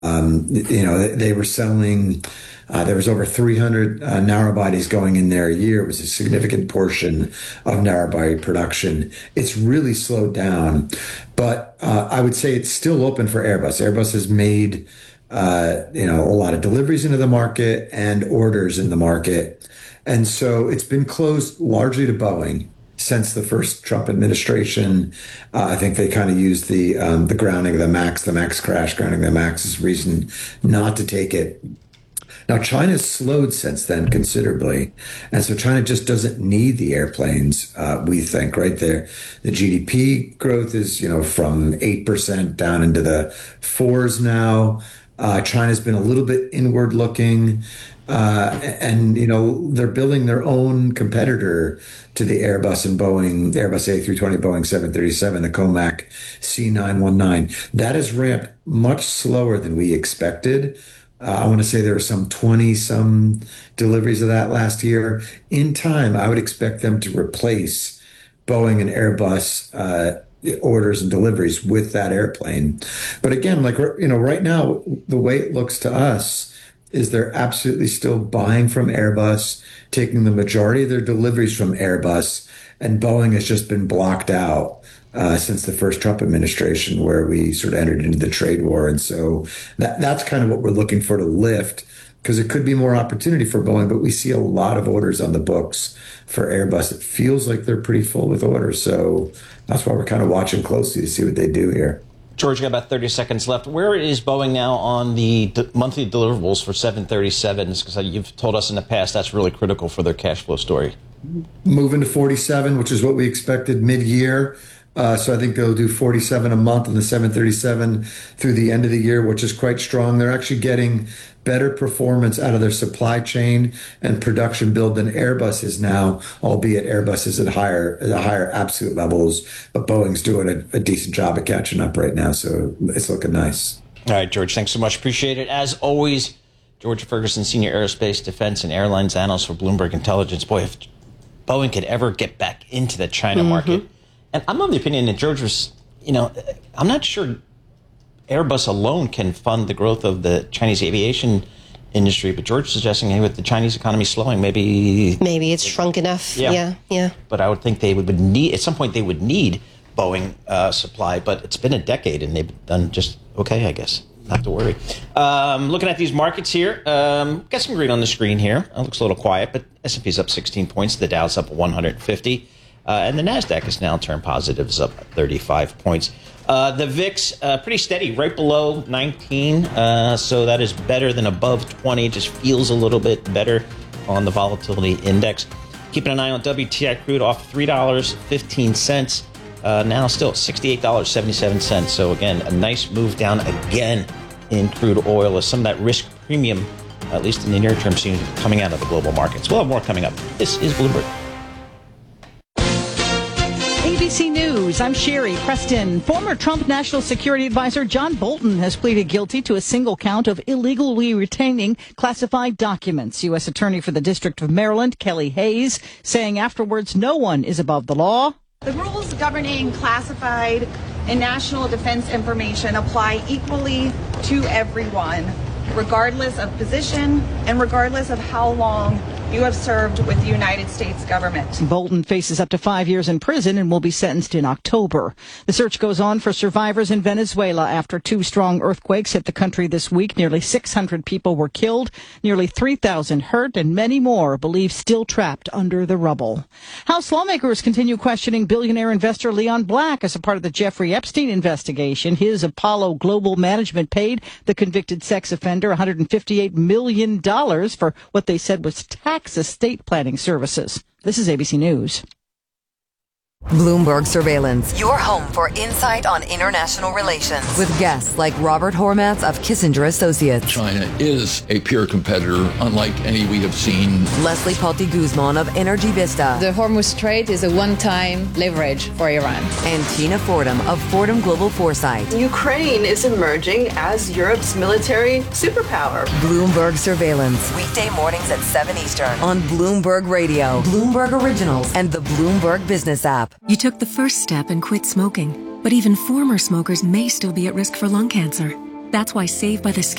They were selling, there was over 300 narrow bodies going in there a year. It was a significant portion of narrow body production. It's really slowed down, but I would say it's still open for Airbus. Airbus has made, a lot of deliveries into the market and orders in the market. And so it's been closed largely to Boeing since the first Trump administration. I think they kind of used the grounding of the Max crash, grounding the Max as reason not to take it. Now, China's slowed since then considerably. And so China just doesn't need the airplanes, we think, right there. The GDP growth is, from 8% down into the fours now. China's been a little bit inward looking. They're building their own competitor to the Airbus and Boeing, the Airbus A320, Boeing 737, the Comac C919. That has ramped much slower than we expected. I want to say there were some 20-some deliveries of that last year. In time, I would expect them to replace Boeing and Airbus orders and deliveries with that airplane. But again, right now, the way it looks to us is they're absolutely still buying from Airbus, taking the majority of their deliveries from Airbus, and Boeing has just been blocked out since the first Trump administration, where we sort of entered into the trade war. And so that's kind of what we're looking for to lift, because it could be more opportunity for Boeing, but we see a lot of orders on the books for Airbus. It feels like they're pretty full with orders. So that's why we're kind of watching closely to see what they do here. George, you got about 30 seconds left. Where is Boeing now on the monthly deliverables for 737s? Because you've told us in the past that's really critical for their cash flow story. Moving to 47, which is what we expected mid-year. So I think they'll do 47 a month on the 737 through the end of the year, which is quite strong. They're actually getting better performance out of their supply chain and production build than Airbus is now, albeit Airbus is at higher absolute levels. But Boeing's doing a decent job of catching up right now, so it's looking nice. All right, George, thanks so much. Appreciate it. As always, George Ferguson, Senior Aerospace, Defense, and Airlines Analyst for Bloomberg Intelligence. Boy, if Boeing could ever get back into the China market. And I'm of the opinion that George was, I'm not sure Airbus alone can fund the growth of the Chinese aviation industry, but George is suggesting, hey, with the Chinese economy slowing, maybe it's shrunk enough. Yeah. But I would think they would need, at some point, they would need Boeing supply, but it's been a decade and they've done just okay, I guess. Not to worry. Looking at these markets here, got some green on the screen here. It looks a little quiet, but S&P's up 16 points. The Dow's up 150. And the NASDAQ is now turned positive, is up 35 points. The VIX, pretty steady, right below 19. So that is better than above 20. Just feels a little bit better on the volatility index. Keeping an eye on WTI crude off $3.15. Now still at $68.77. So again, a nice move down again in crude oil as some of that risk premium, at least in the near term, seems coming out of the global markets. We'll have more coming up. This is Bloomberg. ABC News, I'm Sherry Preston. Former Trump National Security Advisor John Bolton has pleaded guilty to a single count of illegally retaining classified documents. U.S. Attorney for the District of Maryland, Kelly Hayes, saying afterwards no one is above the law. The rules governing classified and national defense information apply equally to everyone, regardless of position and regardless of how long you have served with the United States government. Bolton faces up to 5 years in prison and will be sentenced in October. The search goes on for survivors in Venezuela after 2 strong earthquakes hit the country this week. Nearly 600 people were killed, nearly 3,000 hurt, and many more believed still trapped under the rubble. House lawmakers continue questioning billionaire investor Leon Black as a part of the Jeffrey Epstein investigation. His Apollo Global Management paid the convicted sex offender $158 million for what they said was tax estate planning services. This is ABC News. Bloomberg Surveillance. Your home for insight on international relations. With guests like Robert Hormats of Kissinger Associates. China is a peer competitor, unlike any we have seen. Leslie Palti Guzman of Energy Vista. The Hormuz Strait is a one-time leverage for Iran. And Tina Fordham of Fordham Global Foresight. Ukraine is emerging as Europe's military superpower. Bloomberg Surveillance. Weekday mornings at 7 Eastern. On Bloomberg Radio, Bloomberg Originals, and the Bloomberg Business app. You took the first step and quit smoking, but even former smokers may still be at risk for lung cancer. That's why Save by the